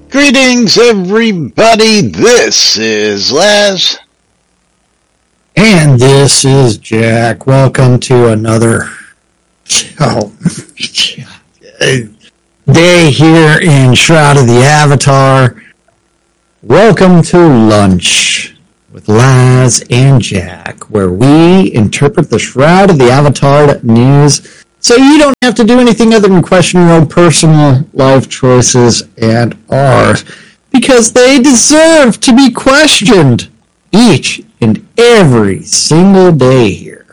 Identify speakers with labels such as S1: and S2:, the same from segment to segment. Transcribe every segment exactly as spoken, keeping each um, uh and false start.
S1: Greetings, everybody. This is Laz.
S2: And this is Jack. Welcome to another oh, day here in Shroud of the Avatar. Welcome to Lunch with Laz and Jack, where we interpret the Shroud of the Avatar news so you don't have to do anything other than question your own personal life choices and ours, because they deserve to be questioned each and every single day here.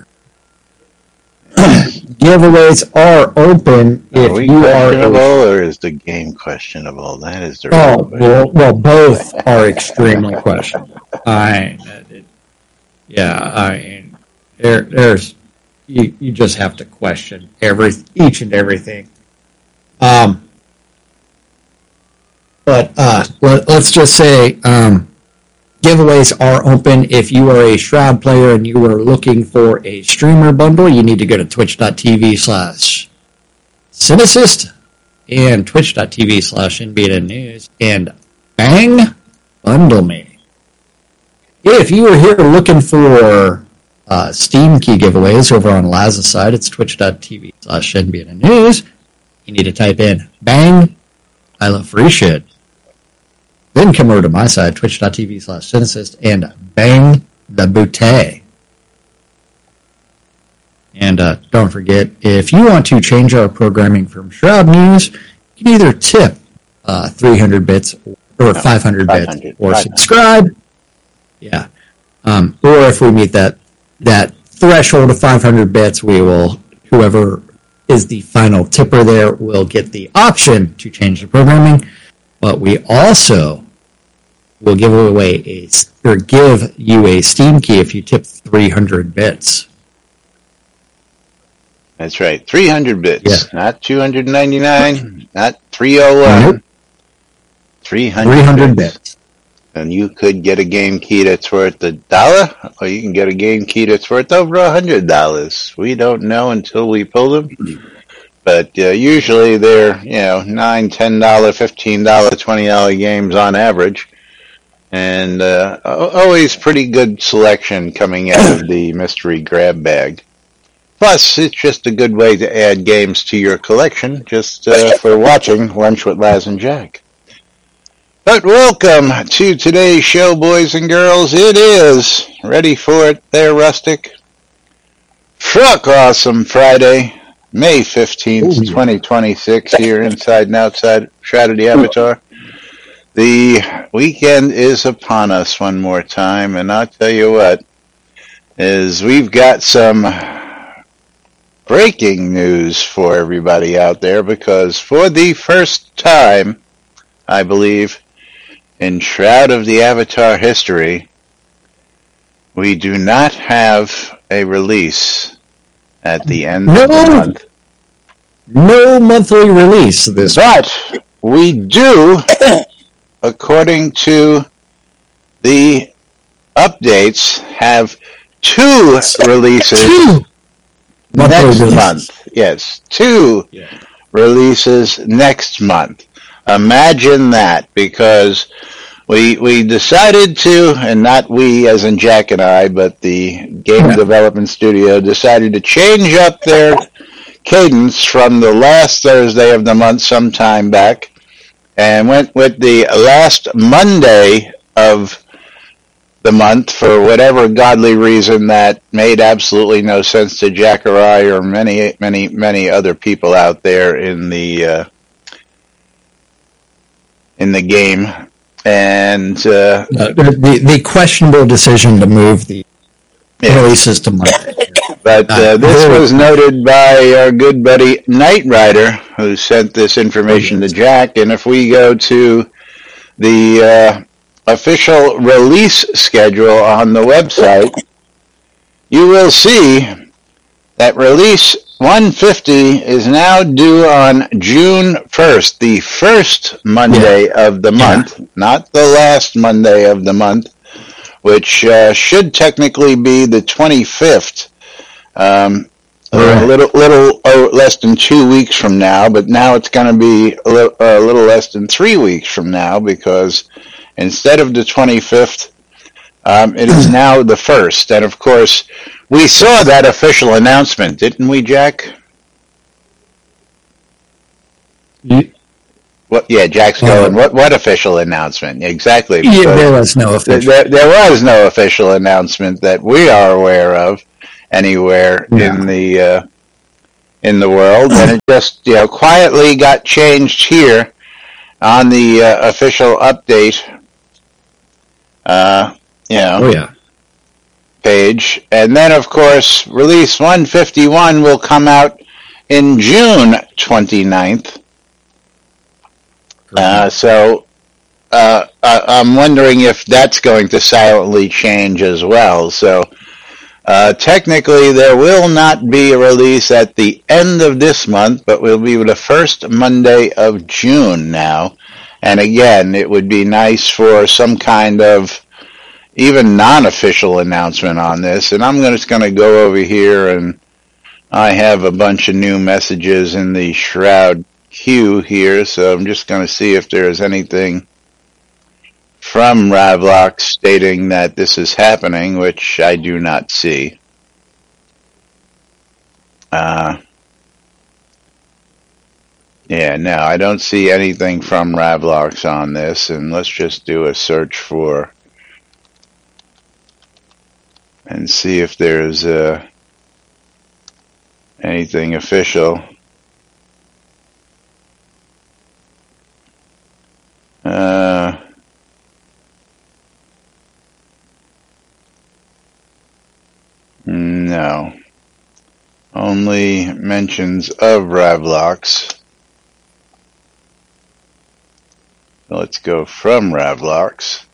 S2: Giveaways are open if
S1: are we
S2: you
S1: questionable,
S2: are...
S1: or is the game questionable? That is the
S2: Oh,
S1: real
S2: well, well, both are extremely questionable. I, yeah, I, there, there's... You, you just have to question every each and everything. Um, but uh, let, let's just say um, giveaways are open. If you are a Shroud player and you are looking for a streamer bundle, you need to go to twitch.tv slash Cinesist and twitch.tv slash NBN News and bang, bundle me. If you are here looking for Uh, Steam key giveaways over on Laz's side, it's twitch.tv slash NBN News. You need to type in bang, I love free shit. Then come over to my side, twitch.tv slash Cinesist, and bang the boutte. And uh, don't forget, if you want to change our programming from Shroud News, you can either tip uh, three hundred bits or five hundred bits or subscribe. Yeah. Um, or if we meet that that threshold of five hundred bits, we will, whoever is the final tipper there will get the option to change the programming, but we also will give away a, or give you a Steam key if you tip three hundred bits.
S1: That's right, three hundred bits,
S2: yeah.
S1: Not two hundred ninety-nine, not three oh one,
S2: nope.
S1: three hundred,
S2: three hundred bits. bits.
S1: And you could get a game key that's worth a dollar, or you can get a game key that's worth over a hundred dollars. We don't know until we pull them, but uh, usually they're you know nine, ten dollar, fifteen dollar, twenty dollar games on average, and uh, always pretty good selection coming out of the mystery grab bag. Plus, it's just a good way to add games to your collection, just uh, for watching Lunch with Laz and Jack. But welcome to today's show, boys and girls. It is, ready for it there, Rustic? Truck Awesome Friday, May fifteenth, Ooh. twenty twenty-six, here inside and outside Shroud of the Avatar. The weekend is upon us one more time, and I'll tell you what, is we've got some breaking news for everybody out there, because for the first time, I believe, in Shroud of the Avatar history, we do not have a release at the end no, of the month.
S2: No monthly release this
S1: But we do, according to the updates, have two releases
S2: two.
S1: next release. month. Yes, two yeah. releases next month. Imagine that, because we we decided to, and not we as in Jack and I, but the game yeah. development studio decided to change up their cadence from the last Thursday of the month some time back, and went with the last Monday of the month for whatever godly reason that made absolutely no sense to Jack or I or many, many, many other people out there in the uh, in the game, and uh,
S2: uh, the the questionable decision to move the yeah. releases to Monday.
S1: But uh, this was noted by our good buddy Knight Rider, who sent this information to Jack. And if we go to the uh, official release schedule on the website, you will see that release one fifty is now due on June first, the first Monday yeah. of the month, yeah. not the last Monday of the month, which uh, should technically be the twenty-fifth. Um, a
S2: Correct.
S1: little, little oh, less than two weeks from now, but now it's going to be a little, a little less than three weeks from now because instead of the twenty-fifth, um, it is now the first. And of course, we saw that official announcement, didn't we, Jack?
S2: You,
S1: What? Yeah, Jack's
S2: uh,
S1: going. What? What official announcement? Exactly.
S2: yeah,
S1: Because
S2: there was no
S1: th-
S2: official.
S1: there, there was no official announcement that we are aware of anywhere
S2: No.
S1: in the uh, in the world, and it just you know quietly got changed here on the uh, official update. Uh, you know,
S2: Oh yeah.
S1: page, and then of course, release one fifty-one will come out in June twenty-ninth. Uh, so uh, I, I'm wondering if that's going to silently change as well. So uh, technically, there will not be a release at the end of this month, but will be the first Monday of June now. And again, it would be nice for some kind of even non-official announcement on this. And I'm just going to go over here, and I have a bunch of new messages in the Shroud queue here, so I'm just going to see if there's anything from Ravlox stating that this is happening, which I do not see. Uh, yeah, no, I don't see anything from Ravlox on this, and let's just do a search for and see if there's uh, anything official. Uh, no. Only mentions of Ravlox. Let's go from Ravlox.